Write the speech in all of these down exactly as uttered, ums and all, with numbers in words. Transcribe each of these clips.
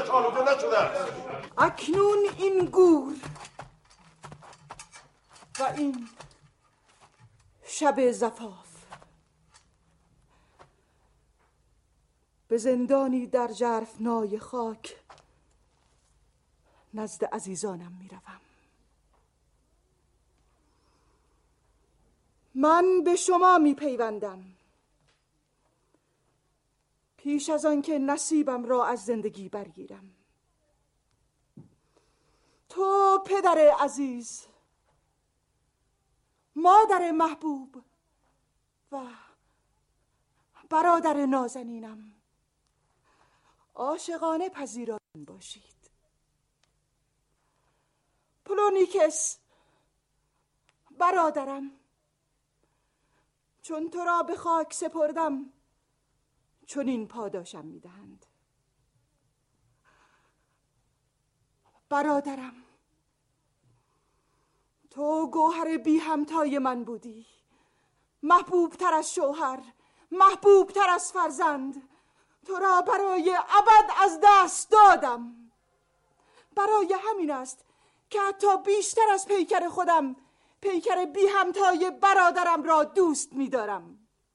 آلوده نشده است. اکنون این گور و این شب زفاف به زندانی در ژرفنای خاک نزد عزیزانم می روم. من به شما می پیوندم پیش از آن که نصیبم را از زندگی برگیرم. تو پدر عزیز، مادر محبوب و برادر نازنینم، عاشقانه پذیران باشید. پولونیکس برادرم، چون تو را به خاک سپردم چون این پاداشم میدهند. برادرم، تو گوهر بی همتای من بودی، محبوب تر از شوهر، محبوب تر از فرزند. تو را برای ابد از دست دادم. برای همین است که حتی بیشتر از پیکر خودم پیکر بی همتای برادرم را دوست می دارم.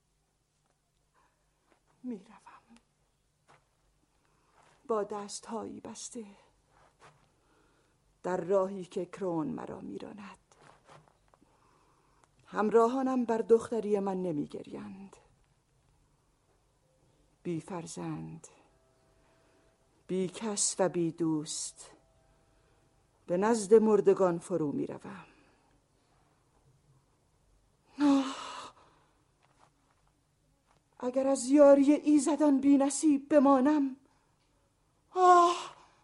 می روم با دستهایی بسته در راهی که کرون مرا می راند. همراهانم بر دختری من نمی گریند. بی فرزند، بی کس و بی دوست به نزد مردگان فرو می روم. اگر از یاری ایزدان بی نصیب بمانم، آه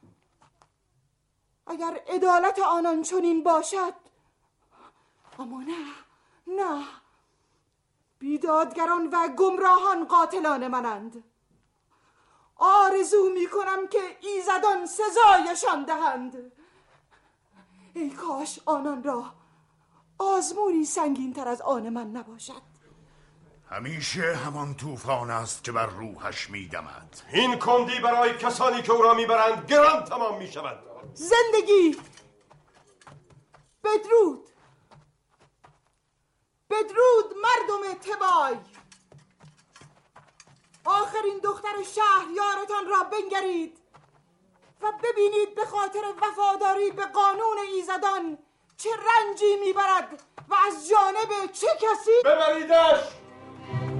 اگر عدالت آنان چنین باشد. اما نه، نه، بیدادگران و گمراهان قاتلان منند. آرزو می کنم که ایزدان سزایشان دهند. ای کاش آنان را آزمونی سنگین تر از آن من نباشد. همیشه همان طوفان است که بر روحش می دمد. این کندی برای کسانی که او را می برند گران تمام می شود. زندگی، بدرود، بدرود مردم تبای. آخرین دختر شهریارتان را بنگرید و ببینید به خاطر وفاداری به قانون ایزدان چه رنجی میبرد و از جانب چه کسی. ببریدش.